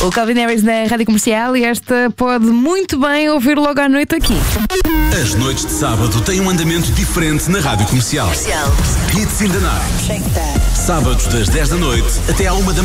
O Calvin Harris na Rádio Comercial e esta pode muito bem ouvir logo à noite aqui. As noites de sábado têm um andamento diferente na Rádio Comercial. Hits in the Night. Sábados das 10 da noite até à 1 da manhã.